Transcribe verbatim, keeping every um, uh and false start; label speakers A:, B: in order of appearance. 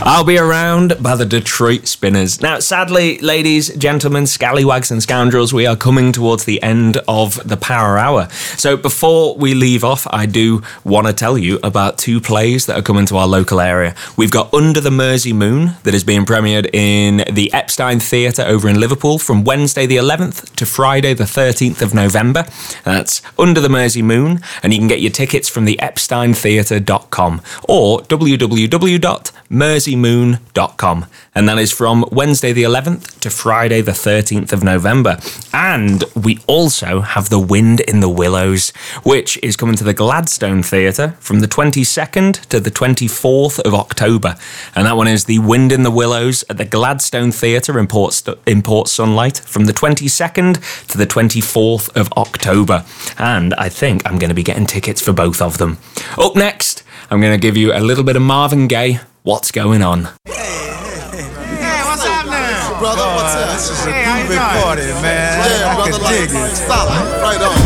A: I'll be around by the Detroit Spinners. Now, sadly, ladies, gentlemen, scallywags and scoundrels, we are coming towards the end of the Power Hour. So before we leave off, I do want to tell you about two plays that are coming to our local area. We've got Under the Mersey Moon that is being premiered in the Epstein Theatre over in Liverpool from Wednesday the eleventh to Friday the thirteenth of November. That's Under the Mersey Moon, and you can get your tickets from the epstein theatre dot com or w w w dot mersey moon dot com, and that is from Wednesday the eleventh to Friday the thirteenth of November. And we also have The Wind in the Willows, which is coming to the Gladstone Theatre from the twenty-second to the twenty-fourth of October, and that one is The Wind in the Willows at the Gladstone Theatre in Port, St- in Port Sunlight from the twenty-second to the twenty-fourth of October, and I think I'm going to be getting tickets for both of them. Up next, I'm going to give you a little bit of Marvin Gaye, What's Going On.
B: Hey, hey, hey. Hey, what's up now?
C: Brother, what's up?
B: This is a hey, groovy party, man.
C: Yeah,
B: I
C: brother,
B: can
C: like,
B: dig it.
C: Stop. Right on.